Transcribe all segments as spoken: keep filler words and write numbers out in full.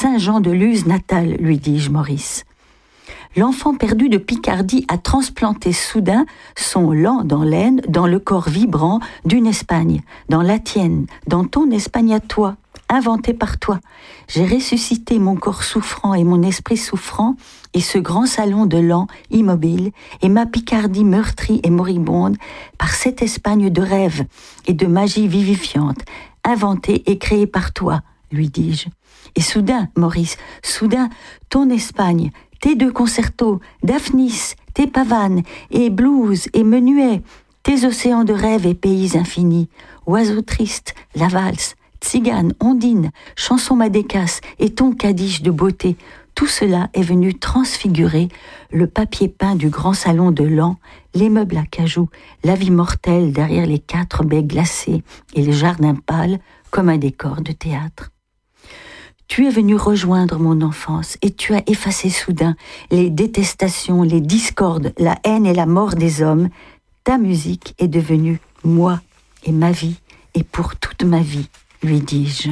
Saint-Jean-de-Luz natal, lui dis-je, Maurice. L'enfant perdu de Picardie a transplanté soudain son lent dans l'aine, dans le corps vibrant d'une Espagne, dans la tienne, dans ton Espagne à toi, inventée par toi. J'ai ressuscité mon corps souffrant et mon esprit souffrant, et ce grand salon de lent, immobile, et ma Picardie meurtrie et moribonde, par cette Espagne de rêve et de magie vivifiante, inventée et créée par toi, lui dis-je. Et soudain, Maurice, soudain, ton Espagne, tes deux concertos, Daphnis, tes pavanes, et blues, et menuets, tes océans de rêves et pays infinis, oiseaux tristes, la valse, tzigane, ondine, chanson madécasse et ton cadiche de beauté, tout cela est venu transfigurer le papier peint du grand salon de Laon, les meubles à cajou, la vie mortelle derrière les quatre baies glacées et le jardin pâle comme un décor de théâtre. Tu es venu rejoindre mon enfance et tu as effacé soudain les détestations, les discordes, la haine et la mort des hommes. Ta musique est devenue moi et ma vie et pour toute ma vie, lui dis-je.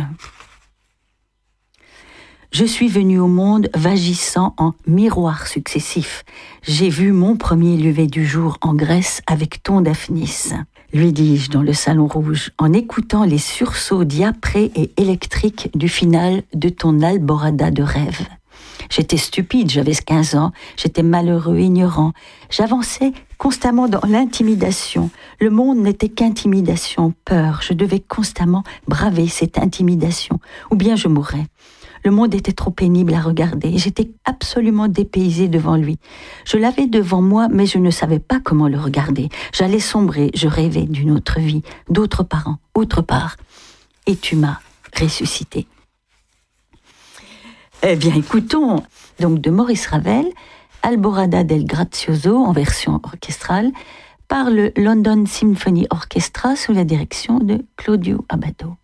Je suis venu au monde vagissant en miroirs successifs. J'ai vu mon premier lever du jour en Grèce avec ton Daphnis, lui dis-je dans le salon rouge, en écoutant les sursauts diaprés et électriques du final de ton alborada de rêve. J'étais stupide, j'avais quinze ans, j'étais malheureux, ignorant. J'avançais constamment dans l'intimidation. Le monde n'était qu'intimidation, peur. Je devais constamment braver cette intimidation, ou bien je mourrais. Le monde était trop pénible à regarder. J'étais absolument dépaysée devant lui. Je l'avais devant moi, mais je ne savais pas comment le regarder. J'allais sombrer, je rêvais d'une autre vie, d'autres parents, autre part. Et tu m'as ressuscité. Eh bien, écoutons donc de Maurice Ravel, Alborada del Grazioso en version orchestrale, par le London Symphony Orchestra sous la direction de Claudio Abbado.